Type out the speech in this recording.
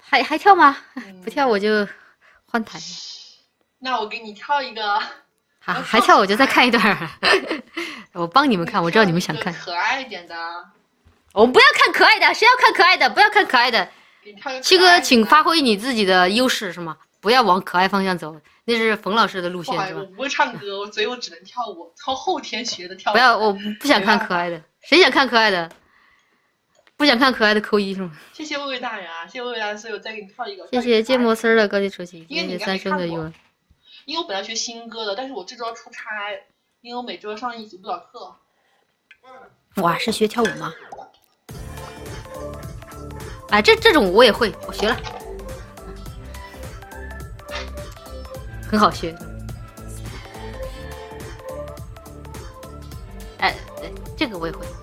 还跳吗？不跳我就换台。 那我给你跳一个。 还跳我就再看一段。我帮你们看，我知道你们想看。 可爱一点的。 我们不要看可爱的，谁要看可爱的？不要看可爱的。七哥，请发挥你自己的优势，是吗？不要往可爱方向走，那是冯老师的路线，是吧？ 我不会唱歌，所以我只能跳舞，从后天学的跳舞。 不要，我不想看可爱的。谁想看可爱的？不想看可爱的扣一是吗？ 谢谢魏魏大人啊，谢谢魏魏大人，所以我再给你跳一个。 谢谢芥末丝的高级手气， 谢谢三生的语文。 因为我本来学新歌的，但是我这周要出差，因为我每周上一节舞蹈课。 哇，是学跳舞吗？哎，这种我也会，我学了，很好学。哎，这个我也会。